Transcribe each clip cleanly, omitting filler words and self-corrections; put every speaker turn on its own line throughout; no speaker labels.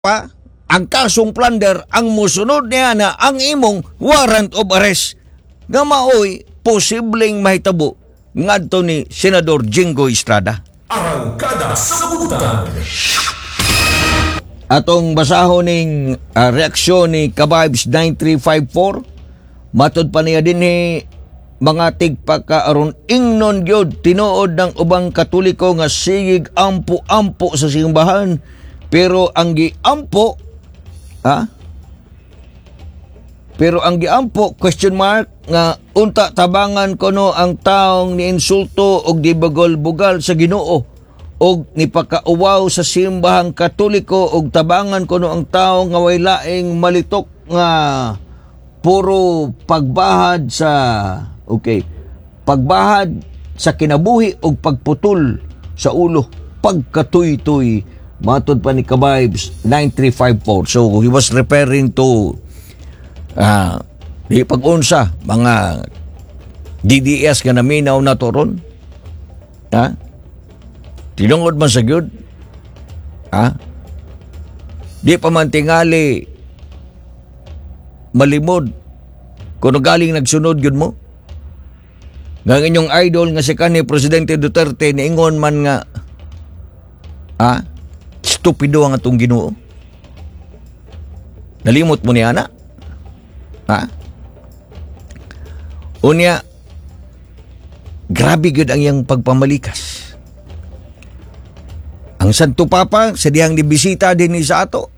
pa ang kasong plunder ang musunod niya na ang imong warrant of arrest nga maoy posibleng mahitabo ngadto ni Senador Jingo Estrada.
Arangkada sa Butan.
Atong basahon ning reaksyon ni Kabibes 9354 matud pa niya din ni mga tigpaka aron ingnon gyud tinuod ng ubang Katoliko nga sigig ampo-ampo sa simbahan, pero ang giampo question mark nga unta tabangan kuno ang taong niinsulto og dibagol-bugal sa Ginoo og nipakauwaw sa simbahang Katoliko og tabangan kuno ang tawo nga way laing malitok nga puro pagbahad sa kinabuhi og pagputol sa ulo, pagkatuy-tuy, matod pa ni Kabibes 9354. So he was referring to di pag-unsa mga DDS nga naminaw na toron. Tinungod man sa gyud. Di pa man tingali malimod kung galing nagsunod gyud mo. Nga inyong idol nga si kanhi Presidente Duterte niingon man nga stupido ang atong Ginoo. Nalimot mo niya na? Unya, grabe gyud ang iyang pagpamalikas. Ang Santo Papa sa diyang dibisita din ni sa ato.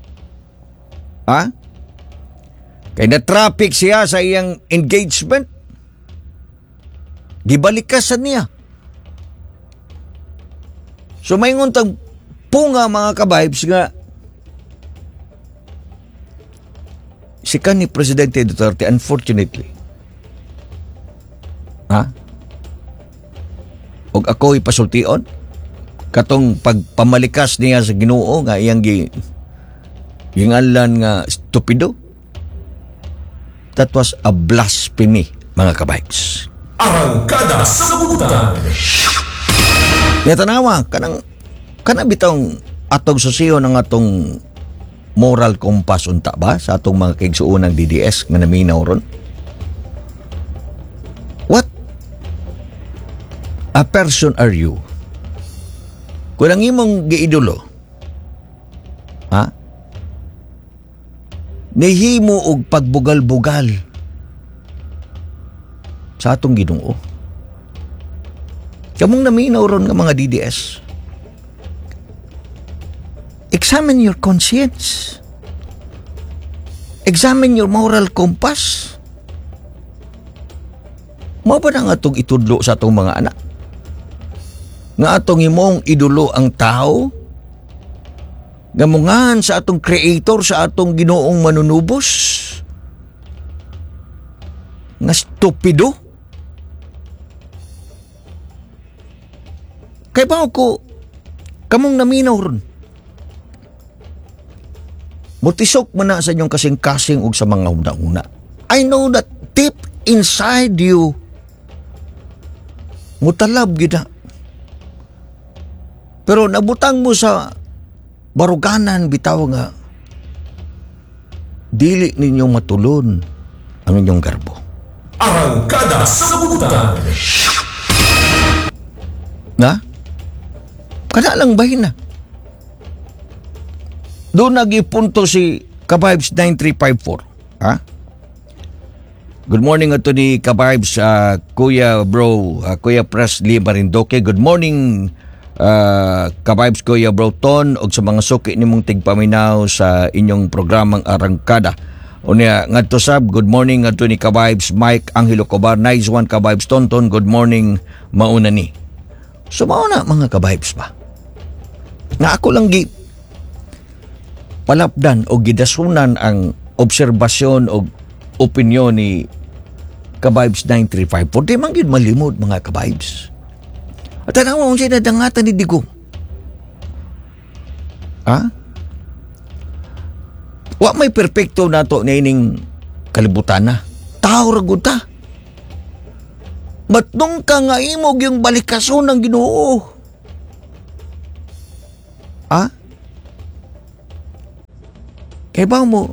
Kaya na-traffic siya sa iyang engagement. Gibalikasan niya. So may nguntang punga mga kabibes nga si kanhi Presidente Duterte, unfortunately, og ako'y pasultion katong pagpamalikas niya sa Ginoo nga iyang ginganlan nga stupido. That was a blasphemy, mga kabibes.
Arangkada sa Butan.
Tanawa, kanang bitong atong susiyo ng atong moral compass unta ba sa atong mga kaigsuunang DDS nga naminaw ron? What a person are you? Kung ang imong giidolo, nihimo og pagbugal-bugal sa atong Ginoo. Kamong naminaw ron nga mga DDS, examine your conscience. Examine your moral compass. Mao ba nang atong itudlo sa atong mga anak? Nga atong imong idolo ang tao? Nga mungahan sa atong Creator, sa atong Ginoong manunubos? Nga stupido? Kaya ba ako, kamong naminaw ron? Mutisok mo na sa inyong kasing-kasing ug sa mga una-una. I know that deep inside you, mutalab gina. Pero nabutang mo sa baruganan, bitaw nga, dili ninyong matulon ang inyong garbo.
Arangkada sa Butan.
Kada lang bahin na. Doon nagipunto si Kabibes 9354. Good morning ato ni Kabibes, Kuya Bro, Kuya Presley Marindoque. Good morning, Kabibes, Kuya Bro Ton, og sa mga suki nimong tigpaminaw sa inyong programang Arangkada. Unya ngadto sab, good morning ato ni Kabibes Mike Angelo Cobar. Nice one, Kabibes Tonton. Good morning, mauna ni. So mauna mga Kabibes ba? Nga ako lang palapdan o gidasunan ang obserbasyon o opinyon ni Kabibes 9354. Di man yun malimod mga Kabibes. At tanawa kung siya nadangatan ni Digong. Wa may perpekto na to na ining kalibutan na. Tao ragod ta. Matnong ka nga imog yung balikason ng Ginoo. Kay ba mo,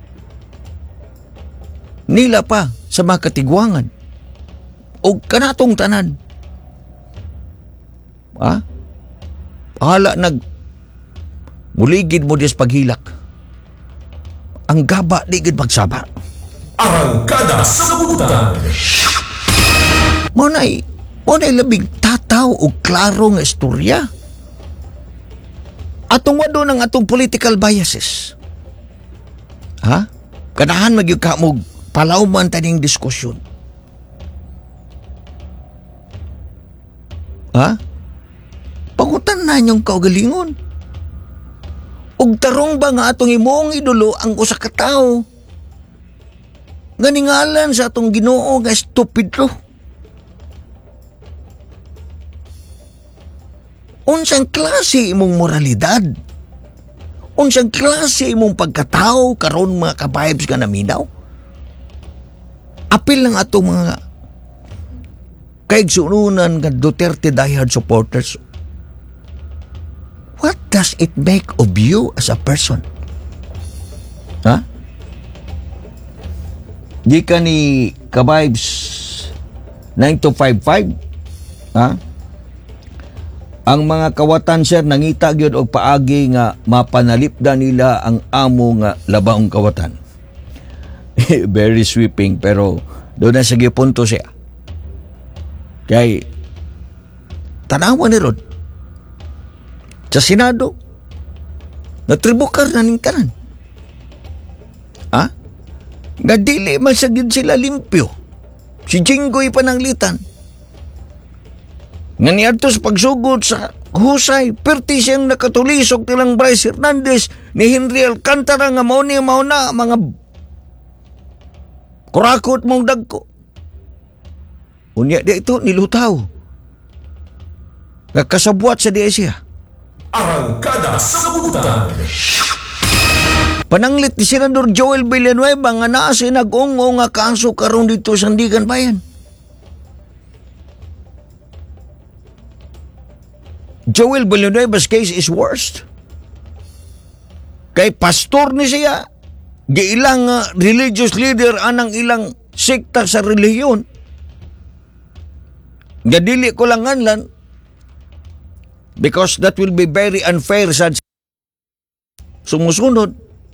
nila pa sa mga katigwangan o kanatong tanan. Ha? Hala muligid mo dis paghilak. Ang gaba di gid magsaba.
Arangkada sa kabubutan.
Munay labing tataw o klaro nga istorya. Atong wado ng atong political biases. Ha? Kanahan magyud ka mo palawman taning diskusyon. Ha? Pangutan na niyong kaugalingon. Ug tarong ba nga atong imong idolo ang usa ka tawo? Ganingalan sa atong Ginoo nga stupido. Unsang klase imong moralidad? Unsang klase imong pagkatao karon mga ka-vibes nga naminaw? Apil lang atong mga kaigsununan nga Duterte diehard supporters. What does it make of you as a person? Ha? Di ka ni ka-vibes 9255? Ha? Ang mga kawatan, sir, nangita gyud og paagi nga mapanalipdan nila ang amo nga labaong kawatan. Very sweeping, pero doon na sige punto siya. Kay tanawan ni Rod sa Senado natribukar na ning tanan. Ha? Nga dili man sa gyud sila limpyo. Si Jinggoy pananglitan nga niadto sa pagsugod sa husay, perti siyang nakatulisok nilang Bryce Hernandez ni Henry Alcantara nga mao na mga kurakot mong dagko. Unya di ito nilutaw. Nagkasabwat sa diya siya.
Arangkada sa kabubutan.
Pananglit ni Senador Joel Villanueva nga naa si nag-ungo nga kaso karon dito sa Sandigan Bayan. Joel Villanueva's case is worst. Kay pastor ni siya, giilang religious leader anang ilang sekta sa relihiyon. Gadili ko lang anlan because that will be very unfair sa sumusunod.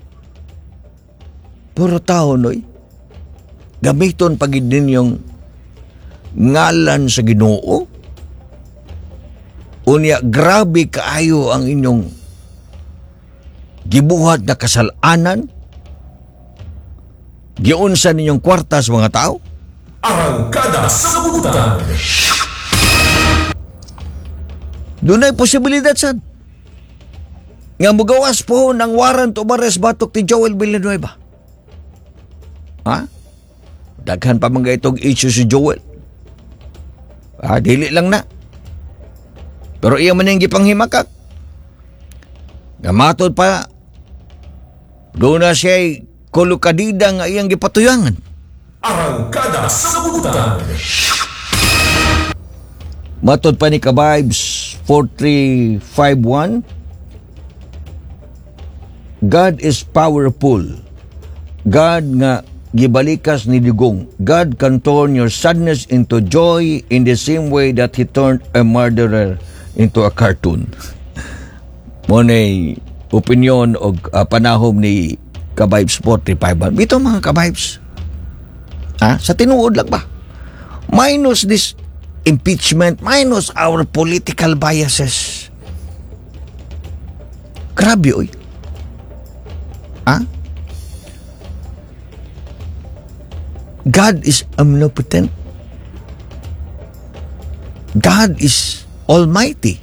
Puro tao, noy. Gamiton pagid ninyong ngalan sa Ginoo. Unya, grabe kaayo ang inyong gibuhat na kasalanan. Giunsa ninyong kwarta sa mga tao.
Arangkada sa kabubutan.
Doon ay posibilidad sad nga mugawas po ng warrant of arrest batok ni Joel Villanueva. Ha? Daghan pa mga itong issue si Joel. Dili lang na. Pero iya man yung gipanghimakak. Gamatod pa, doon na siya kolokadida nga iyang gipatuyangan.
Arangkada sa kabubutan.
Matod pa ni Ka-Vibes 4351, God is powerful. God nga gibalikas ni Digong. God can turn your sadness into joy in the same way that He turned a murderer into a cartoon. Monay opinion o panahom ni Ka-Vibes 45. Ito mga Ka-Vibes. Sa tinuod lang ba? Minus this impeachment, minus our political biases. Grabe, oy. God is omnipotent. God is Almighty.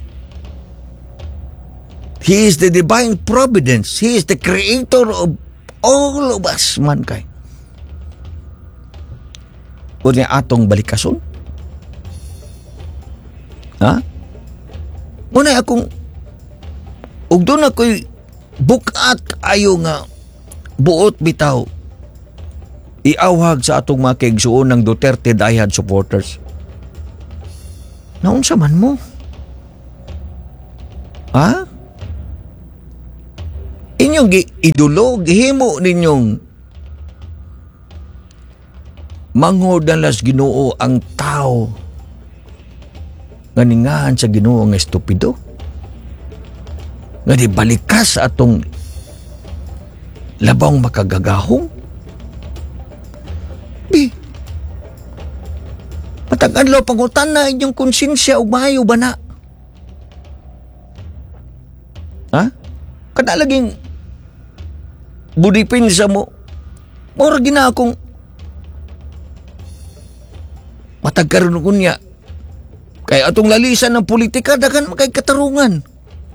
He is the divine providence. He is the creator of all of us, mankind. O niya atong balikason? Muna akong ug doon ako'y bukat ayo nga buot bitaw iawhag sa atong mga kaigsuon ng Duterte diehard supporters. Naunsa man mo? Inyong idolo, gihimo ninyong mangodalas Ginoo ang tao nga ningahan sa Ginoo nga estupido. Nga di balikas sa atong labang makagagahong. Mataganlaw pangutan na inyong konsensya o mayo ba na? Ha? Kada laging budipin sa mo. Mura gina akong matagkaroon ko niya. Kaya atong lalisan ng politika, dagan makay katarungan.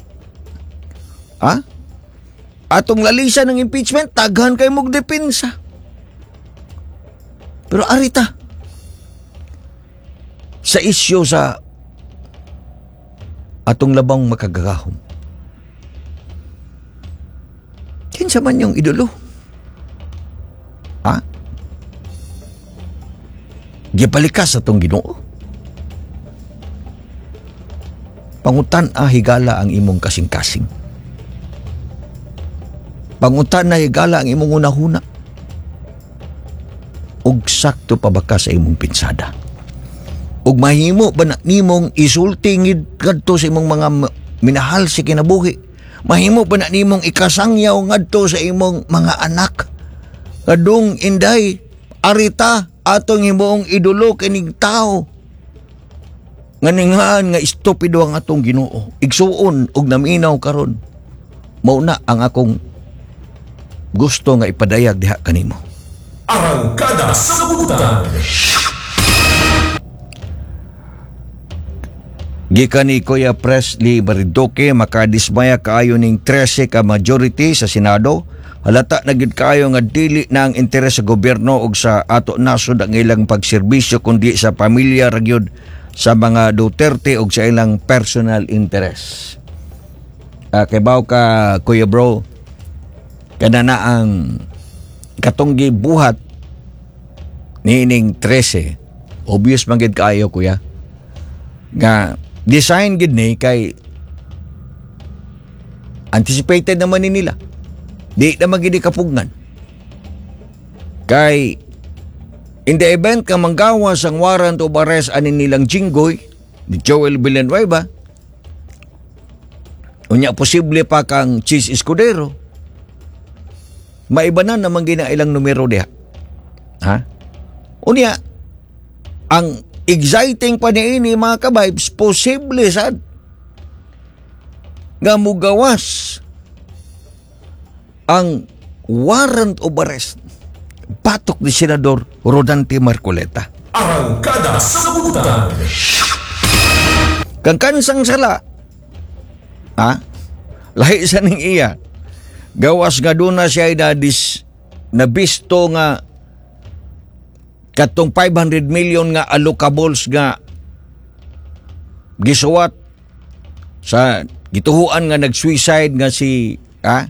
Ha? Atong lalisan ng impeachment, taghan kay mong depensa. Pero arita, sa isyo sa atong labang makagagahom, kinsa man yung idolo? Ha? Gipalikas atong Ginoo. Pangutan higala ang imong kasing-kasing. Pangutan na higala ang imong unahuna. Ug sakto pa ba ka sa imong pinsada? Ug mahimo ba na nimong isultingid kadto sa imong mga minahal sa kinabuhi? Mahimo ba na nimong ikasangyaw ngadto sa imong mga anak? Kadung inday, arita atong imong idolo kining tao. Nganingaan nga estupido ang atong Ginoo. Igsuon og naminaw karon. Mao na ang akong gusto nga ipadayag diha kanimo.
Arangkada sa Kabuutan.
Gikan ni Kuya Presley Marindoque, makadismaya kaayo ning 13 ka majority sa Senado. Halata na gid kaayo nga dili na ang interes sa gobyerno ug sa ato nasod ang ilang pagserbisyo kundi sa pamilya ra gyud sa mga Duterte ug sa ilang personal interest. Kay baw ka Kuya Bro, kana na ang katong gibuhat niining 13. Obvious man gid kaayo kuya nga design gid ni kay anticipated naman ni nila. Di naman gid kapugnan. Kay in the event ka manggawas ang warrant of arrest anin nilang Jinggoy ni Joel Villanueva, unya posible pa kang Chis Escudero, maiba na naman gina ilang numero diha. Ha? Unya, ang exciting pa niini mga kabibes, posible sad nga mugawas ang warrant of arrest batok ni Senador Rodante Marcoleta.
Arangkada sa Kabuutan.
Kang kansang sala, ha? Lahi sa ning iya, gawas nga doon na siya na bisto nga katong 500 million nga allocables nga gisuwat sa gituhuan nga nag-suicide nga si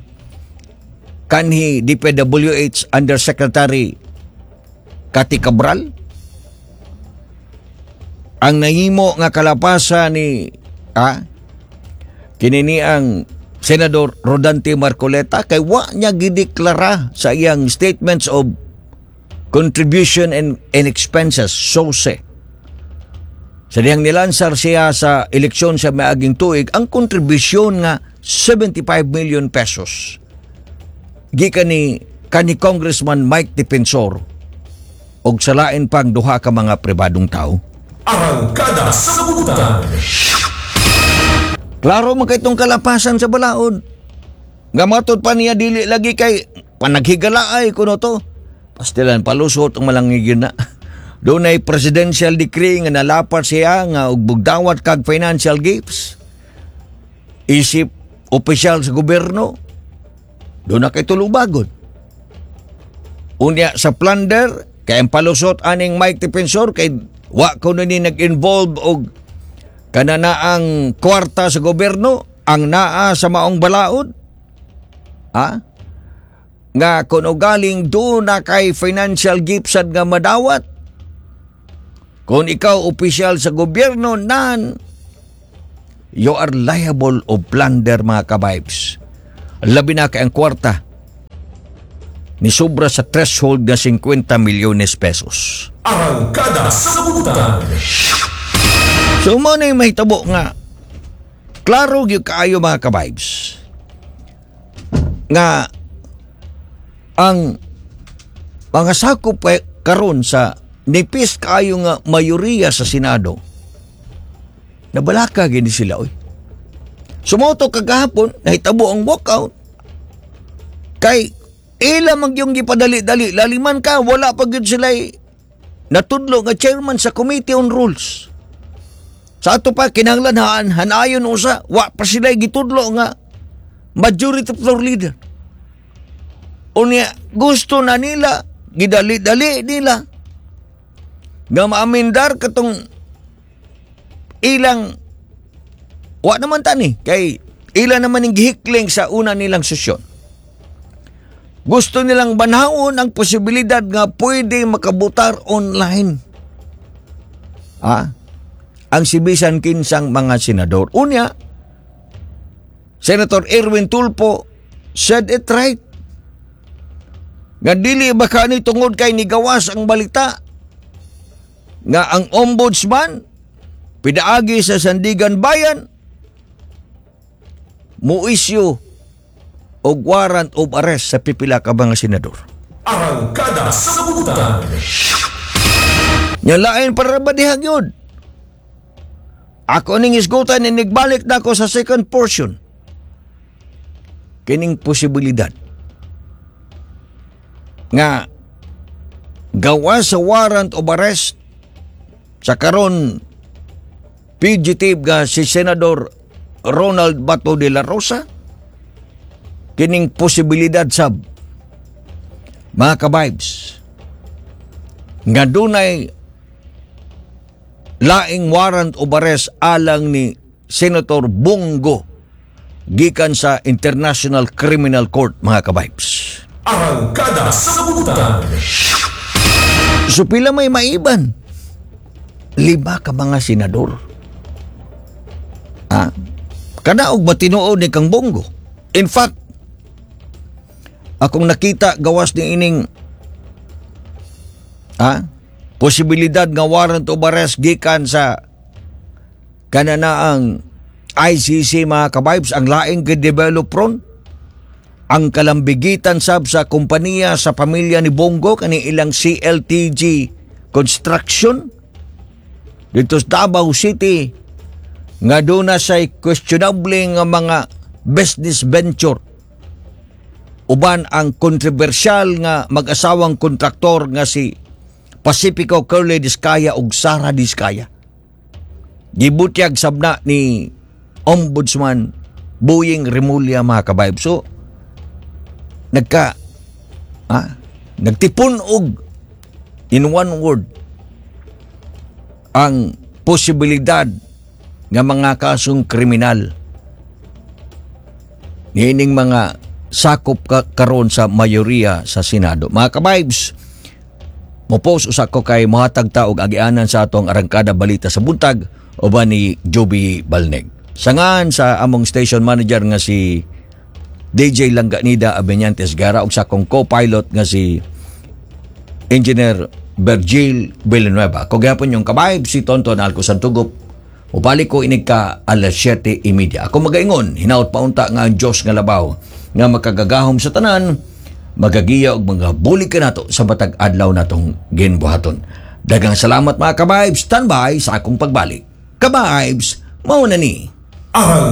kanhi DPWH Undersecretary Cathy Cabral. Ang nahimo nga kalapasan ni kinini ang Senador Rodante Marcoleta kay wa niya gideklara sa iyang statements of contribution and expenses, SOSE. Sa diyang nilansar siya sa eleksyon sa maaging tuig, ang kontribusyon nga 75 million pesos. Gikan ni Congressman Mike Defensor og salain pang duha ka mga pribadong tao.
Arangkada sa Kabuutan.
Klaro man kay itong kalapasan sa balaod. Nga matod pa niya dili lagi kay panaghigalaay kuno to. Pastilan palusot ang malangigin na. Doon ay presidential decree nga nalapat siya nga og bugdawat kag financial gifts. Isip opisyal sa gobyerno. Doon na kay tulubagon. Unya sa plunder, kay ang palusot aning Mike Defensor kay wa ko na ni nag-involve og kananaang kwarta sa gobyerno ang naa sa maong balaod. Nga kuno galing doon na kay financial gifts nga madawat. Kung ikaw opisyal sa gobyerno, you are liable of plunder mga kabibes. labi na kay ang kwarta ni sobra sa threshold na 50 milyones pesos.
Arangkada sa Sabutan.
So mo na yung mahitabo nga klaro gyud kaayo mga ka-vibes nga ang mga sakop karon sa nipis kaayo nga mayoriya sa Senado nabalaka gini sila oy. Sumoto kagahapon nahitabo ang walkout kay ila mag yung gipadali-dali laliman ka wala pa gyud sila natudlo nga chairman sa Committee on Rules. Sa ato pa kinahanglan hanayon usa wa pa sila gitudlo nga majority floor leader. Unya gusto na nila gidali-dali nila nga maamindar katong ilang wa naman tani kay ila naman ning gihikling sa una nilang sesyon. Gusto nilang banhaon ang posibilidad nga pwede makabutar online. Ang sibisan kinsang mga senador. Unya, Senator Erwin Tulfo said it right. Nga dili baka ni tungod kay nigawas ang balita nga ang ombudsman pidaagi sa Sandigan Bayan muisyu og warrant of arrest sa pipila ka mga senador.
Arangkada sa Sabutan.
Nya lain para badihag yun. Ako ning isgutan ni nagbalik na ako sa second portion. Kining posibilidad nga gawa sa warrant of arrest sa karon fugitive nga si Senador Ronald Bato de la Rosa. Kining posibilidad sab mga ka-vibes nga dunay laing warrant of arrest alang ni Senator Bongo gikan sa International Criminal Court mga ka-vibes.
Arangkada sa Sabutan.
So pila may maiban? 5 ka mga senador. Kana og matinuod ni kang Bongo. In fact, akong nakita gawas ni ining posibilidad nga warrant of arrest gikan sa kananaang ICC mga ka-vibes ang laing developron ang kalambigitan sab sa kompanya sa pamilya ni Bongo kani ilang CLTG Construction dito sa Davao City nga doon na say questionable nga mga business venture uban ang kontrobersyal nga mag-asawang kontraktor nga si Pacifico Curly Discaya ug Sara Discaya. Gibutyag sabna ni Ombudsman Boying Remulla mga ka-vibe. So nagtipon og in one word ang posibilidad nga mga kasong kriminal niining mga sakop karon sa mayoriya sa Senado. Mga ka-vibes, mo-post usa ko kay mohatag ta og agianan sa atong arangkada balita sa buntag uban ni Joby Balneg. Sangan sa among station manager nga si DJ Langanida Abeñantes Gara ug sa akong co-pilot nga si Engineer Virgil Villanueva. Kung gapon yung ka-vibes si Tonton Alco Santugop upali ko inig ka alas 7:30. Ako magaingon, hinaut paunta nga ang Diyos nga labaw nga makagagahom sa tanan, magagiya og mga bulig ka nato sa matag adlaw natong ginbuhaton. Daghang salamat mga ka-vibes, standby sa akong pagbalik. Ka-vibes, mao na ni.